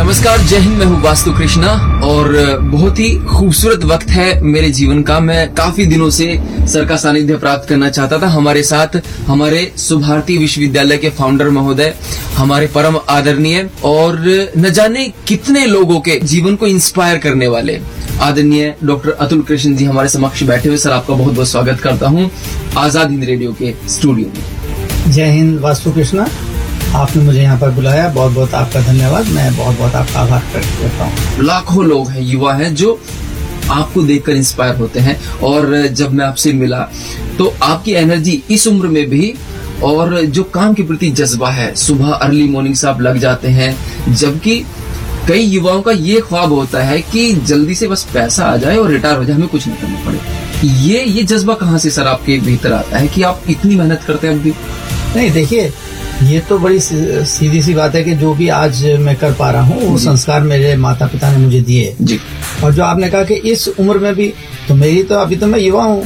नमस्कार, जय हिंद। मैं हूँ वास्तु कृष्णा और बहुत ही खूबसूरत वक्त है मेरे जीवन का। मैं काफी दिनों से सर का सानिध्य प्राप्त करना चाहता था। हमारे साथ हमारे सुभारती विश्वविद्यालय के फाउंडर महोदय, हमारे परम आदरणीय और न जाने कितने लोगों के जीवन को इंस्पायर करने वाले आदरणीय डॉक्टर अतुल कृष्ण जी हमारे समक्ष बैठे हुए। सर, आपका बहुत बहुत स्वागत करता हूँ आजाद हिंद रेडियो के स्टूडियो में। जय हिंद वास्तु कृष्णा, आपने मुझे यहाँ पर बुलाया, बहुत बहुत आपका धन्यवाद। मैं बहुत बहुत आपका आभार प्रकट करता हूँ। लाखों लोग हैं, युवा हैं जो आपको देखकर इंस्पायर होते हैं और जब मैं आपसे मिला तो आपकी एनर्जी इस उम्र में भी और जो काम के प्रति जज्बा है, सुबह अर्ली मॉर्निंग से आप लग जाते हैं, जबकि कई युवाओं का ये ख्वाब होता है कि जल्दी से बस पैसा आ जाए और रिटायर हो जाए, हमें कुछ नहीं करना पड़े। ये जज्बा कहाँ से सर आपके भीतर आता है कि आप इतनी मेहनत करते हैं अब भी? नहीं, देखिए, ये तो बड़ी सीधी सी बात है कि जो भी आज मैं कर पा रहा हूँ वो संस्कार मेरे माता पिता ने मुझे दिए जी। और जो आपने कहा कि इस उम्र में भी, तो मेरी तो अभी तो मैं युवा हूँ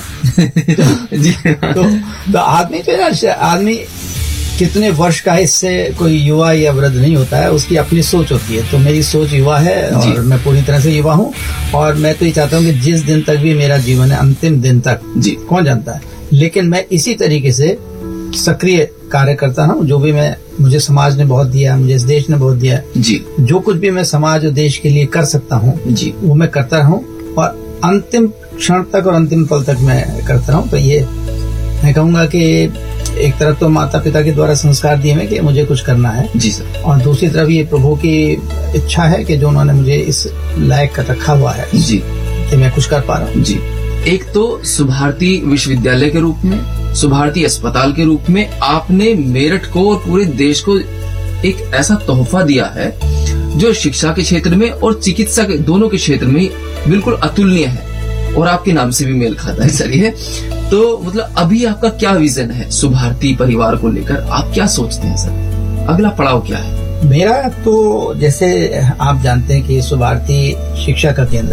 तो आदमी कितने वर्ष का है, इससे कोई युवा या वृद्ध नहीं होता है, उसकी अपनी सोच होती है। तो मेरी सोच युवा है और मैं पूरी तरह से युवा हूँ। और मैं तो ये चाहता हूँ कि जिस दिन तक भी मेरा जीवन है, अंतिम दिन तक जी, कौन जानता है, लेकिन मैं इसी तरीके से सक्रिय कार्य करता हूँ। जो भी मुझे समाज ने बहुत दिया, मुझे इस देश ने बहुत दिया जी, जो कुछ भी मैं समाज और देश के लिए कर सकता हूँ जी, वो मैं करता रहूँ और अंतिम क्षण तक और अंतिम पल तक मैं करता रहूँ। तो ये मैं कहूँगा कि एक तरफ तो माता पिता के द्वारा संस्कार दिए हैं कि मुझे कुछ करना है जी सर, और दूसरी तरफ ये प्रभु की इच्छा है कि जो उन्होंने मुझे इस लायक कर रखा हुआ है जी, कि मैं कुछ कर पा रहा हूँ जी। एक तो सुभारती विश्वविद्यालय के रूप में, सुभारती अस्पताल के रूप में आपने मेरठ को और पूरे देश को एक ऐसा तोहफा दिया है जो शिक्षा के क्षेत्र में और चिकित्सा के दोनों के क्षेत्र में बिल्कुल अतुलनीय है और आपके नाम से भी मेल खाता है सर ये। तो मतलब अभी आपका क्या विजन है सुभारती परिवार को लेकर? आप क्या सोचते हैं सर, अगला पड़ाव क्या है? मेरा तो जैसे आप जानते हैं कि सुभारती शिक्षा का केंद्र